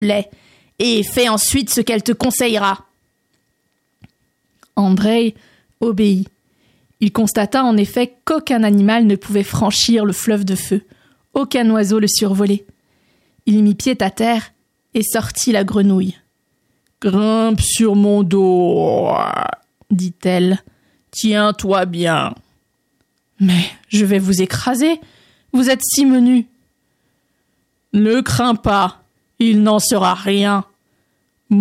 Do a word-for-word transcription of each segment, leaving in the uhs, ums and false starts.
lait et fais ensuite ce qu'elle te conseillera. » Andreï obéit. Il constata en effet qu'aucun animal ne pouvait franchir le fleuve de feu, aucun oiseau le survolait. Il mit pied à terre et sortit la grenouille. « Grimpe sur mon dos, » dit-elle. « Tiens-toi bien. »« Mais je vais vous écraser, vous êtes si menu. »« Ne crains pas, il n'en sera rien. Monte. »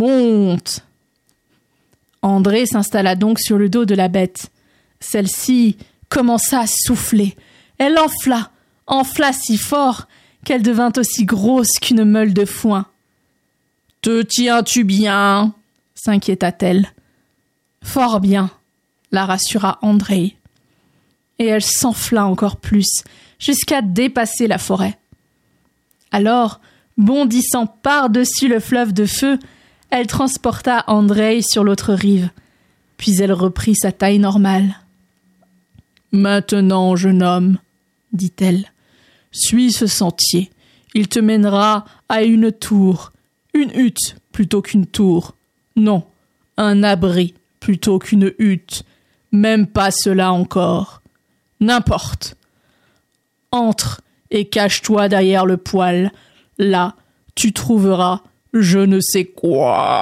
André s'installa donc sur le dos de la bête. Celle-ci commença à souffler. Elle enfla, enfla si fort qu'elle devint aussi grosse qu'une meule de foin. « Te tiens-tu bien ?» s'inquiéta-t-elle. « Fort bien », la rassura André. Et elle s'enfla encore plus, jusqu'à dépasser la forêt. Alors, bondissant par-dessus le fleuve de feu, elle transporta André sur l'autre rive, puis elle reprit sa taille normale. « Maintenant, jeune homme, » dit-elle, « suis ce sentier. Il te mènera à une tour, une hutte plutôt qu'une tour. Non, un abri plutôt qu'une hutte. Même pas cela encore. N'importe. Entre et cache-toi derrière le poêle. Là, tu trouveras je ne sais quoi. »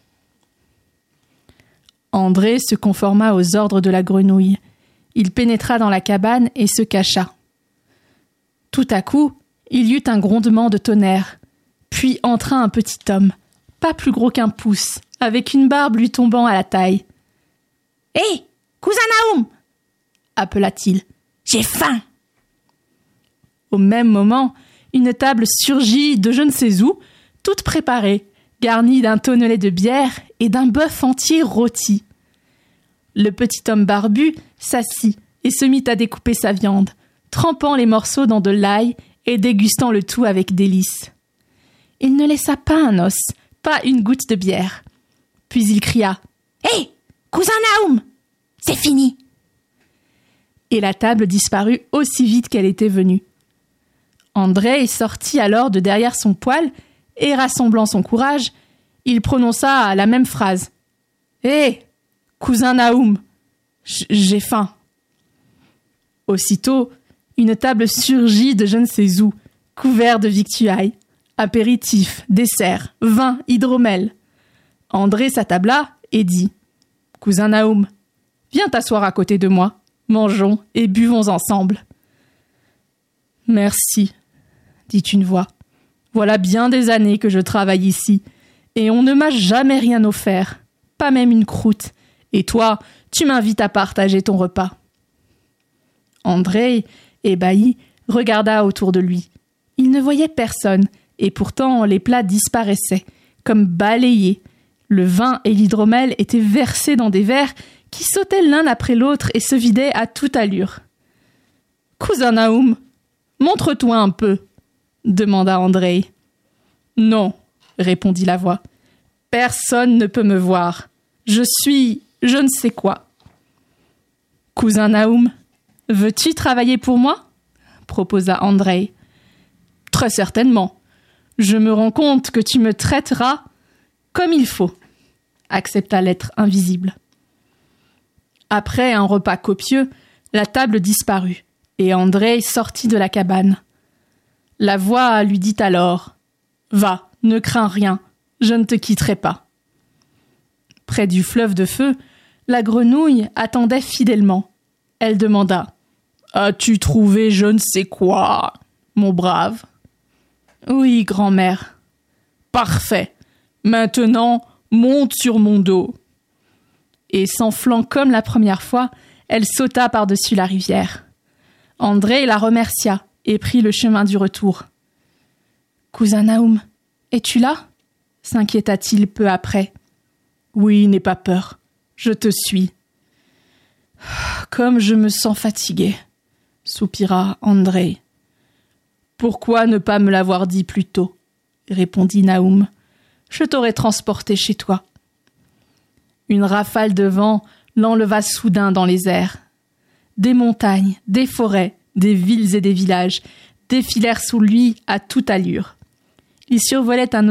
André se conforma aux ordres de la grenouille. Il pénétra dans la cabane et se cacha. Tout à coup, il y eut un grondement de tonnerre. Puis entra un petit homme, pas plus gros qu'un pouce, avec une barbe lui tombant à la taille. « Hé, hey, cousin Naoum !» appela-t-il. « J'ai faim !» Au même moment, une table surgit de je ne sais où, toute préparée, garnie d'un tonnelet de bière et d'un bœuf entier rôti. Le petit homme barbu s'assit et se mit à découper sa viande, trempant les morceaux dans de l'ail et dégustant le tout avec délice. Il ne laissa pas un os, pas une goutte de bière. Puis il cria « Hé, hey, cousin Naoum, c'est fini !» Et la table disparut aussi vite qu'elle était venue. André sortit alors de derrière son poêle et, rassemblant son courage, il prononça la même phrase. « Hé, hey, cousin Naoum, j'ai faim. » Aussitôt, une table surgit de je ne sais où, couverte de victuailles, apéritifs, desserts, vin, hydromel. André s'attabla et dit « Cousin Naoum, viens t'asseoir à côté de moi, mangeons et buvons ensemble. »« Merci, » dit une voix. « Voilà bien des années que je travaille ici, et on ne m'a jamais rien offert, pas même une croûte, et toi, tu m'invites à partager ton repas. » André, ébahi, regarda autour de lui. Il ne voyait personne, et pourtant les plats disparaissaient, comme balayés. Le vin et l'hydromel étaient versés dans des verres qui sautaient l'un après l'autre et se vidaient à toute allure. « Cousin Naoum, montre-toi un peu » demanda André. « Non, » répondit la voix. « Personne ne peut me voir. Je suis je ne sais quoi. »« Cousin Naoum, veux-tu travailler pour moi ?» proposa André. « Très certainement. Je me rends compte que tu me traiteras comme il faut, » accepta l'être invisible. Après un repas copieux, la table disparut, et André sortit de la cabane. La voix lui dit alors « Va, ne crains rien, je ne te quitterai pas. » Près du fleuve de feu, la grenouille attendait fidèlement. Elle demanda « As-tu trouvé je ne sais quoi, mon brave ?»« Oui, grand-mère. »« Parfait. Maintenant, monte sur mon dos. » Et s'enflant comme la première fois, elle sauta par-dessus la rivière. André la remercia et prit le chemin du retour. « Cousin Naoum, es-tu là ?» s'inquiéta-t-il peu après. « Oui, n'aie pas peur, je te suis. »« Comme je me sens fatigué, » soupira André. « Pourquoi ne pas me l'avoir dit plus tôt ?» répondit Naoum. « Je t'aurais transporté chez toi. » Une rafale de vent l'enleva soudain dans les airs. Des montagnes, des forêts, des villes et des villages défilèrent sous lui à toute allure. Il survolait un